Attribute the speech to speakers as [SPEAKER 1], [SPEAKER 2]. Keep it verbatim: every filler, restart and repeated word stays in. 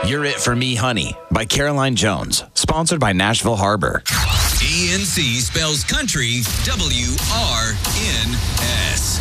[SPEAKER 1] You're It For Me, Honey by Caroline Jones, sponsored by Nashville Harbor.
[SPEAKER 2] E N C spells country W R N S.